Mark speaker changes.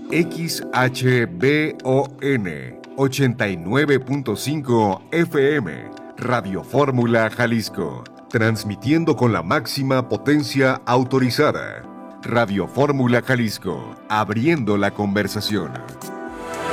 Speaker 1: XHBON 89.5 FM, Radio Fórmula Jalisco, transmitiendo con la máxima potencia autorizada. Radio Fórmula Jalisco, abriendo la conversación.